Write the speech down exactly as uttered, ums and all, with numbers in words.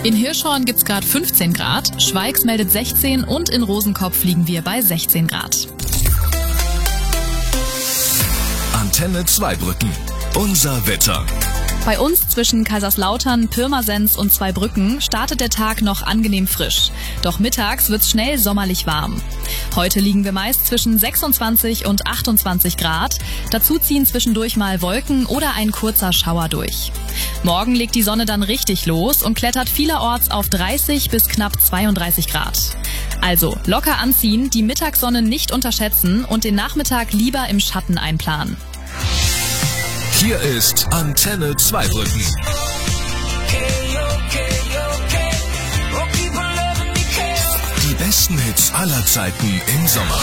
In Hirschhorn gibt's gerade fünfzehn Grad, Schweigs meldet sechzehn und in Rosenkopf liegen wir bei sechzehn Grad. Antenne Zweibrücken. Unser Wetter. Bei uns zwischen Kaiserslautern, Pirmasens und Zweibrücken startet der Tag noch angenehm frisch. Doch mittags wird's schnell sommerlich warm. Heute liegen wir meist zwischen sechsundzwanzig und achtundzwanzig Grad. Dazu ziehen zwischendurch mal Wolken oder ein kurzer Schauer durch. Morgen legt die Sonne dann richtig los und klettert vielerorts auf dreißig bis knapp zweiunddreißig Grad. Also locker anziehen, die Mittagssonne nicht unterschätzen und den Nachmittag lieber im Schatten einplanen. Hier ist Antenne Zweibrücken. Die besten Hits aller Zeiten im Sommer.